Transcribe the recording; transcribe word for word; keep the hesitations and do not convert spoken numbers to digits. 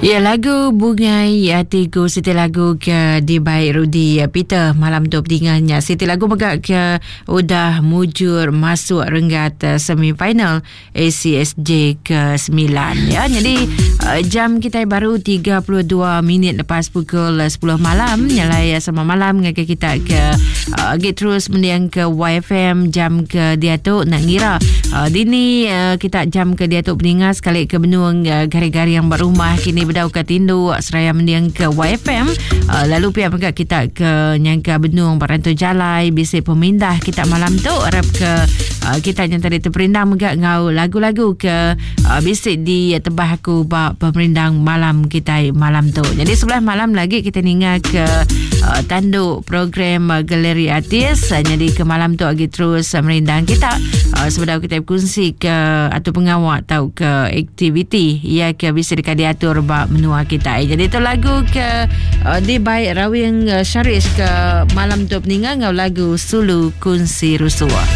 Ya, lagu Bungai Hatiku Siti lagu ke di baik Rudi Peter malam tu pentinggannya. Siti lagu megak ke udah mujur masuk renggat semifinal A C S J ke sembilan ya. Jadi uh, jam kita baru tiga puluh dua minit lepas pukul sepuluh malam. Nyalai sama malam ngake kita ke uh, get terus mendiang ke Y F M jam ke diatuk nak ngira. Uh, dini uh, kita jam ke diatuk peninggal sekali ke benung uh, gari-gari yang berumah kini berdau ke Tindu seraya mendiang ke Y F M. uh, lalu pihak megak kita ke nyangka benung Parantu Jalai bisik pemindah kita malam tu harap ke uh, kita yang tadi terperindang megak ngau lagu-lagu ke uh, bisik di tebah aku bak pemerindang malam kita malam tu. Jadi sebelah malam lagi kita ningal ke uh, tanduk program uh, galeri artis. uh, jadi ke malam tu lagi terus uh, merindang kita uh, sebab kita kongsi ke atau pengawak tahu ke aktiviti ia ke bisa dekat diatur bak menua kita. Jadi itu lagu ke uh, di baik Rawing uh, Syaris ke malam tu peninggal ngau lagu Sulu Kunsi Rusua.